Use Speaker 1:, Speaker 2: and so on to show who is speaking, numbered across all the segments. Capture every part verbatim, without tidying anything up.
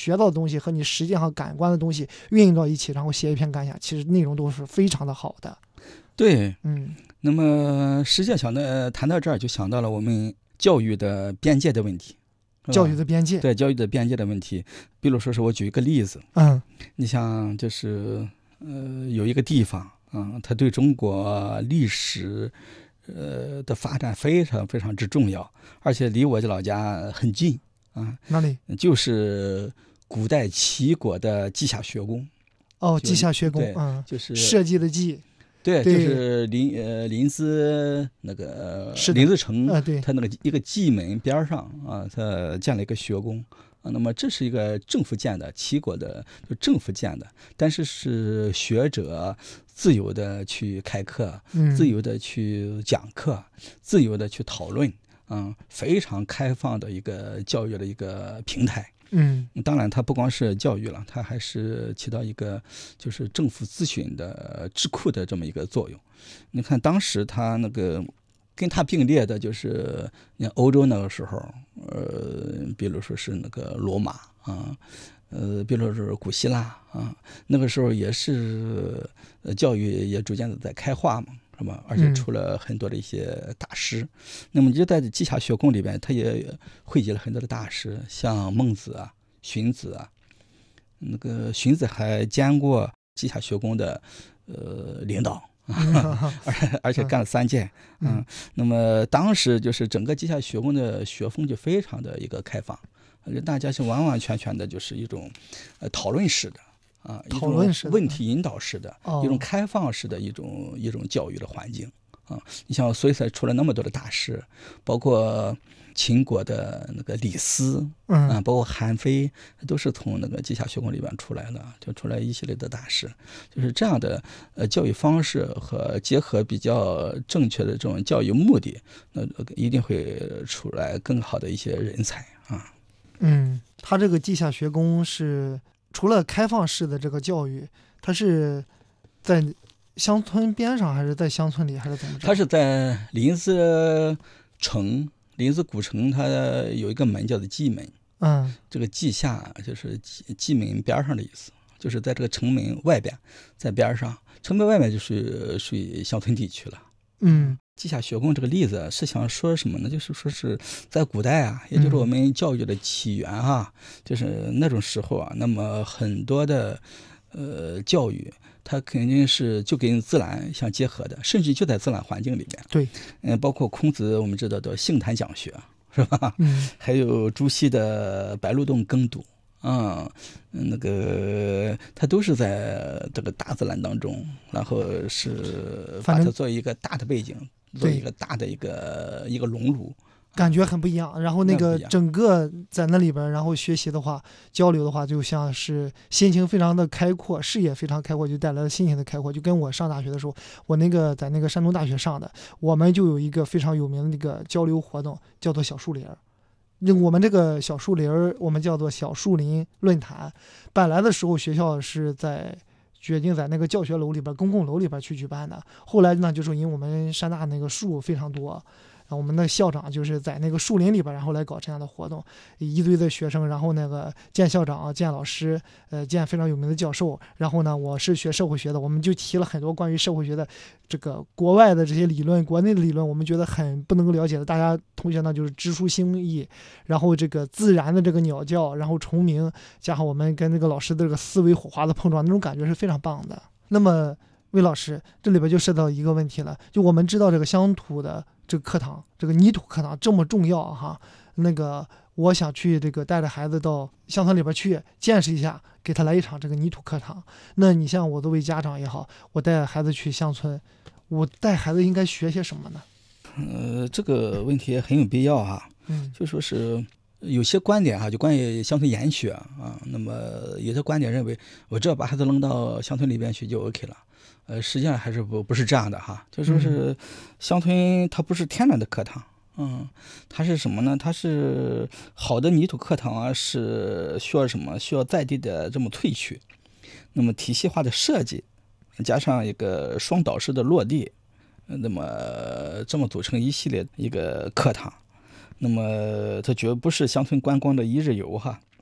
Speaker 1: 学到的东西和你实际上感官的东西运用到一起，然后写一篇感想，其实内容都是非常的好的。
Speaker 2: 对，
Speaker 1: 嗯，
Speaker 2: 那么实际想的谈到这儿，就想到了我们教育的边界的问题，
Speaker 1: 教育的边界，
Speaker 2: 对教育的边界的问题。比如说是我举一个例子，
Speaker 1: 嗯，
Speaker 2: 你像就是呃有一个地方啊、嗯，它对中国历史呃的发展非常非常之重要，而且离我的老家很近啊。
Speaker 1: 哪里？
Speaker 2: 就是古代齐国的稷下学宫。
Speaker 1: 哦，稷下学宫，
Speaker 2: 对，
Speaker 1: 嗯，
Speaker 2: 就是
Speaker 1: 设计的稷。
Speaker 2: 对，
Speaker 1: 对
Speaker 2: 就是临呃临淄那个
Speaker 1: 是的
Speaker 2: 临淄城，
Speaker 1: 呃对
Speaker 2: 它那个一个蓟门边上啊，它建了一个学宫啊。那么这是一个政府建的，齐国的就政府建的，但是是学者自由的去开课，
Speaker 1: 嗯
Speaker 2: 自由的去讲课，自由的去讨论，嗯，非常开放的一个教育的一个平台。
Speaker 1: 嗯，
Speaker 2: 当然它不光是教育了，它还是起到一个就是政府咨询的智库的这么一个作用。你看当时它那个跟它并列的就是你看欧洲那个时候，呃，比如说是那个罗马啊，呃，比如说是古希腊啊，那个时候也是呃教育也逐渐的在开化嘛，是吧？而且出了很多的一些大师。嗯、那么就在稷下学宫里边，他也汇集了很多的大师，像孟子啊、荀子啊。那个荀子还兼过稷下学宫的呃领导。而且而且干了三届，嗯，嗯那么当时就是整个稷下学宫的学风就非常的一个开放，大家是完完全全的就是一种呃讨论式的啊，一种问题引导式的，
Speaker 1: 哦、
Speaker 2: 一种开放式的一种一种教育的环境啊。你像所以才出了那么多的大师，包括秦国的那个李斯，
Speaker 1: 嗯
Speaker 2: 啊，包括韩非，都是从那个稷下学宫里边出来的，就出来一系列的大师。就是这样的呃教育方式和结合比较正确的这种教育目的，那一定会出来更好的一些人才啊。
Speaker 1: 嗯，他这个稷下学宫是除了开放式的这个教育，它是在乡村边上，还是在乡村里，还是怎么着？
Speaker 2: 它是在临淄城。临淄古城它有一个门叫做蓟门，
Speaker 1: 嗯，
Speaker 2: 这个稷下就是蓟门边上的意思，就是在这个城门外边，在边上，城门外面就是属于乡村地区了。
Speaker 1: 嗯，
Speaker 2: 稷下学宫这个例子是想说什么呢？就是说是在古代啊，也就是我们教育的起源啊，嗯、就是那种时候啊，那么很多的呃教育。它肯定是就跟自然相结合的，甚至就在自然环境里面。
Speaker 1: 对，
Speaker 2: 嗯，包括孔子，我们知道的杏坛讲学，是吧？
Speaker 1: 嗯，
Speaker 2: 还有朱熹的白鹿洞耕读，啊、嗯，那个它都是在这个大自然当中，然后是把它作为一个大的背景，做一个大的一个一个熔炉。
Speaker 1: 感觉很不一样，然后那个整个在那里边，然后学习的话，交流的话，就像是心情非常的开阔，视野非常开阔，就带来了心情的开阔。就跟我上大学的时候，我那个在那个山东大学上的，我们就有一个非常有名的那个交流活动，叫做小树林儿。我们这个小树林儿，我们叫做小树林论坛。本来的时候，学校是在决定在那个教学楼里边、公共楼里边去举办的。后来呢，就是因为我们山大那个树非常多。然后我们的校长就是在那个树林里边，然后来搞这样的活动，一堆的学生，然后那个见校长、见老师，呃，见非常有名的教授。然后呢，我是学社会学的，我们就提了很多关于社会学的这个国外的这些理论、国内的理论，我们觉得很不能够了解的。大家同学呢就是直抒心意，然后这个自然的这个鸟叫，然后虫鸣，加上我们跟那个老师的这个思维火花的碰撞，那种感觉是非常棒的。那么魏老师，这里边就涉及到一个问题了，就我们知道这个乡土的这个课堂，这个泥土课堂这么重要哈，那个我想去这个带着孩子到乡村里边去见识一下，给他来一场这个泥土课堂。那你像我作为家长也好，我带孩子去乡村，我带孩子应该学些什么呢？
Speaker 2: 呃，这个问题很有必要哈，
Speaker 1: 嗯，
Speaker 2: 就说是有些观点哈，就关于乡村研学啊，那么有些观点认为，我只要把孩子扔到乡村里边去就 OK 了。呃，实际上还是不不是这样的哈，就说是乡村它不是天然的课堂，嗯，它是什么呢？它是好的泥土课堂啊，是需要什么？需要在地的这么萃取，那么体系化的设计，加上一个双导师的落地，那么这么组成一系列一个课堂，那么它绝不是乡村观光的一日游哈。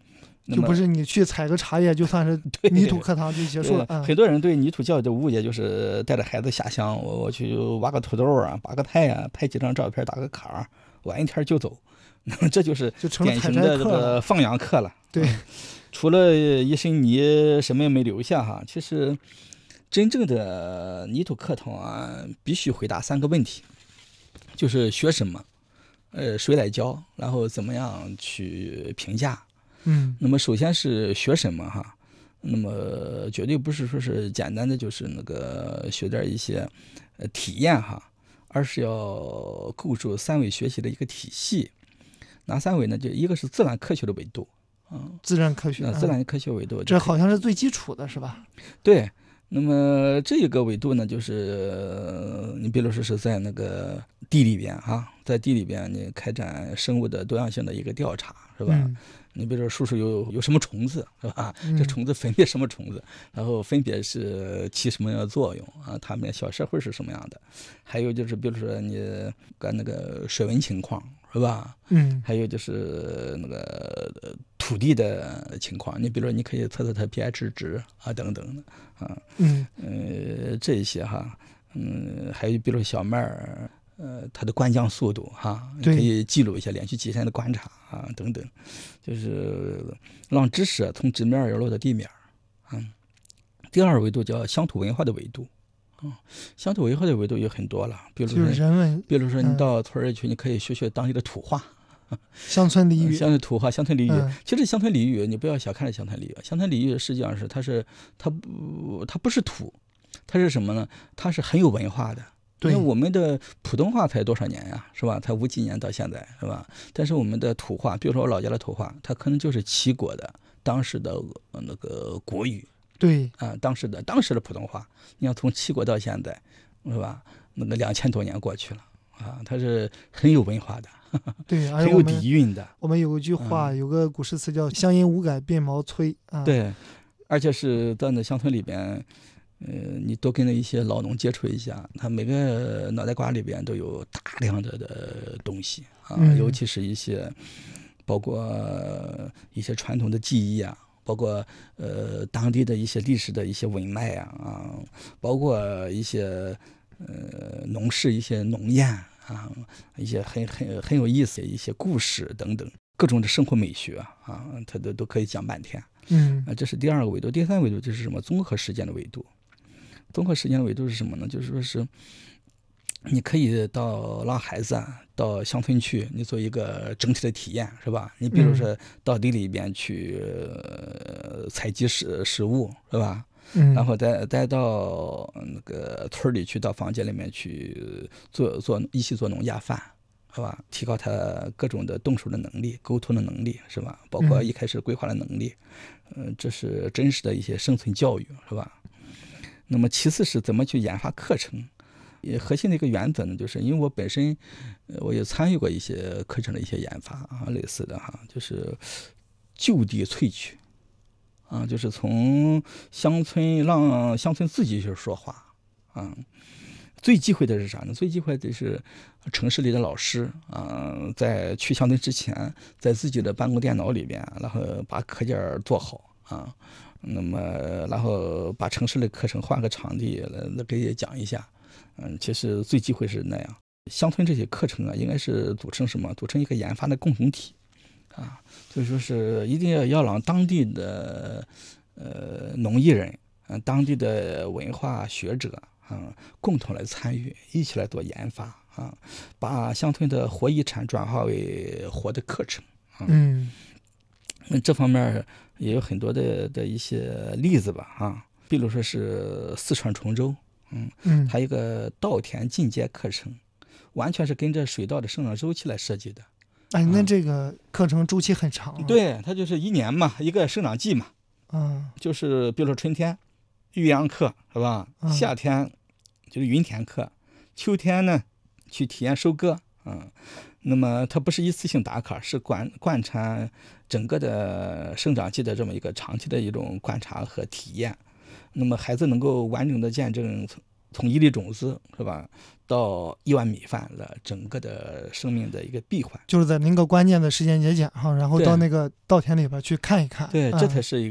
Speaker 2: 那么
Speaker 1: 就不是你去采个茶叶就算是泥土课堂就结束了。嗯、
Speaker 2: 很多人对泥土教育的误解就是带着孩子下乡，我我去挖个土豆啊，拔个菜啊，拍几张照片，打个卡儿，玩一天就走。那么这就是典型的这个放养课了。
Speaker 1: 对、
Speaker 2: 嗯，除了一身泥什么也没留下哈，其实真正的泥土课堂啊，必须回答三个问题，就是学什么，呃，谁来教，然后怎么样去评价。
Speaker 1: 嗯，
Speaker 2: 那么首先是学什么哈，那么绝对不是说是简单的就是那个学点一些呃体验哈，而是要构筑三维学习的一个体系。哪三维呢？就一个是自然科学的维度，嗯，
Speaker 1: 自然科学，
Speaker 2: 啊，自然科学维度，
Speaker 1: 这好像是最基础的，是吧？
Speaker 2: 对。那么这一个维度呢，就是你比如说是在那个地里边哈，在地里边你开展生物的多样性的一个调查，是吧？
Speaker 1: 嗯、
Speaker 2: 你比如说树上有有什么虫子，是吧？
Speaker 1: 嗯、
Speaker 2: 这虫子分别什么虫子，然后分别是起什么样的作用啊？它们小社会是什么样的？还有就是比如说你干那个水文情况，是吧？
Speaker 1: 嗯，
Speaker 2: 还有就是那个土地的情况，你比如说你可以测测它 pH 值啊等等的啊，
Speaker 1: 嗯
Speaker 2: 呃这一些哈，嗯，还有比如小麦儿，呃它的灌浆速度哈，可以记录一下连续几天的观察啊等等，就是让知识从纸面要落到地面。嗯，第二维度叫乡土文化的维度。嗯，乡土文化的维度有很多了，比如说
Speaker 1: 人文，
Speaker 2: 比如说你到村里去，嗯、你可以学学当地的土话，
Speaker 1: 乡村俚语，
Speaker 2: 乡村土话、乡村俚语。
Speaker 1: 嗯、
Speaker 2: 其实乡村俚语，你不要小看这乡村俚语，乡村俚语实际上是它是它不它不是土，它是什么呢？它是很有文化的。
Speaker 1: 对，
Speaker 2: 因为我们的普通话才多少年呀，是吧？才五几年到现在，是吧？但是我们的土话，比如说我老家的土话，它可能就是齐国的当时的那个国语。
Speaker 1: 对
Speaker 2: 啊，当时的当时的普通话，你要从齐国到现在，是吧？那个两千多年过去了啊，它是很有文化的，
Speaker 1: 对，
Speaker 2: 很有底蕴的。
Speaker 1: 我们有一句话，嗯、有个古诗词叫“乡音无改鬓毛衰”啊。
Speaker 2: 对，而且是在那乡村里边，呃，你多跟那一些老农接触一下，他每个脑袋瓜里边都有大量的的东西啊，
Speaker 1: 嗯、
Speaker 2: 尤其是一些包括一些传统的技艺啊。包括呃当地的一些历史的一些文脉啊啊，包括一些呃农事一些农谚啊，一些很很很有意思的一些故事等等，各种的生活美学啊，它都都可以讲半天。
Speaker 1: 嗯，
Speaker 2: 啊，这是第二个维度。第三个维度就是什么？综合实践的维度。综合实践的维度是什么呢？就是说是。你可以到让孩子啊到乡村去，你做一个整体的体验，是吧？你比如说到地里边去、呃、采集食食物，是吧？
Speaker 1: 嗯，
Speaker 2: 然后再再到那个村里去，到房间里面去做做一起做农家饭，是吧？提高他各种的动手的能力、沟通的能力，是吧？包括一开始规划的能力，嗯、呃，这是真实的一些生存教育，是吧？那么其次是怎么去研发课程。也核心的一个原则呢，就是因为我本身，呃，我也参与过一些课程的一些研发啊，类似的哈，就是就地萃取，啊，就是从乡村让乡村自己去说话啊。最忌讳的是啥呢？最忌讳的是城市里的老师啊，在去乡村之前，在自己的办公电脑里边，然后把课件做好啊，那么然后把城市的课程换个场地来来给讲一下。嗯，其实最忌讳是那样。乡村这些课程啊，应该是组成什么？组成一个研发的共同体，啊，所以说是一定要要让当地的呃农艺人，嗯、呃，当地的文化学者啊，共同来参与，一起来做研发啊，把乡村的活遗产转化为活的课程啊。
Speaker 1: 嗯，
Speaker 2: 那这方面也有很多的的一些例子吧，啊，比如说是四川崇州。嗯嗯，它一个稻田进阶课程，完全是跟着水稻的生长周期来设计的。
Speaker 1: 哎，那这个课程周期很长、啊
Speaker 2: 嗯。对，它就是一年嘛，一个生长季嘛。
Speaker 1: 嗯，
Speaker 2: 就是比如说春天，育秧课是吧？
Speaker 1: 嗯、
Speaker 2: 夏天就是云田课，秋天呢去体验收割。嗯，那么它不是一次性打卡，是贯贯穿整个的生长季的这么一个长期的一种观察和体验。那么孩子能够完整的见证从一粒种子是吧，到一碗米饭的整个的生命的一个闭环，
Speaker 1: 就是在那个关键的时间节点上，然后到那个稻田里边去看一看。
Speaker 2: 对，
Speaker 1: 嗯、
Speaker 2: 这才是一个。